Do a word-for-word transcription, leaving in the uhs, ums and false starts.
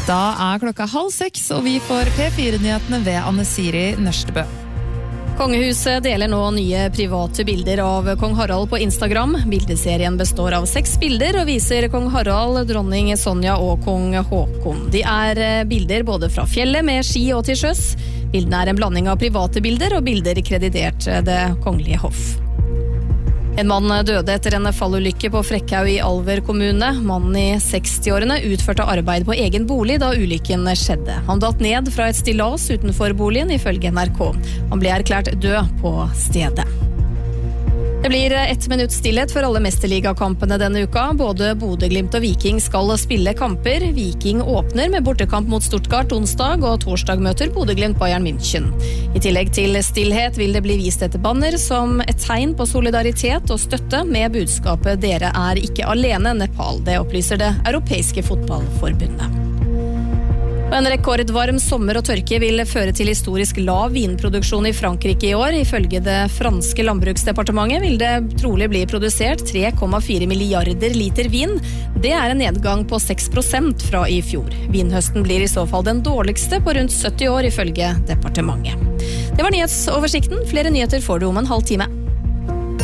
Da er klokka halv seks, og vi får P fire-nyhetene ved Anne Siri Nørstebø. Kongehuset deler nå nye private bilder av kong Harald på Instagram. Bildeserien består av seks bilder og viser kong Harald, dronning Sonja og kong Håkon. De er bilder både fra fjellet med ski og til sjøs. Bildene er en blanding av private bilder og bilder kreditert Det kongelige hoff. En mann døde etter en fallulykke på Frekkhaug i Alver kommune. Mannen i sekstiårene utførte arbeid på egen bolig da ulykken skjedde. Han datt ned fra et stillas utenfor boligen, ifølge N R K. Han ble erklært død på stedet. Det blir ett minutt stillhet for alle mesterligakampene denne uka. Både Bodø Glimt og Viking skal spille kamper. Viking åpner med bortekamp mot Stuttgart onsdag, og torsdag møter Bodø Glimt Bayern München. I tillegg til stillhet vil det bli vist et banner som et tegn på solidaritet og støtte med budskapet «Dere er ikke alene, Nepal». Det opplyser det europeiske fotballforbundet. En rekordvarm sommer og tørke vil føre til historisk lav vinproduksjon i Frankrike i år. Ifølge det franske landbruksdepartementet vil det trolig bli produsert tre komma fire milliarder liter vin. Det er en nedgang på seks prosent fra i fjor. Vinhøsten blir i så fall den dårligste på rundt sytti år, ifølge departementet. Det var nyhetsoversikten. Flere nyheter får du om en halv time.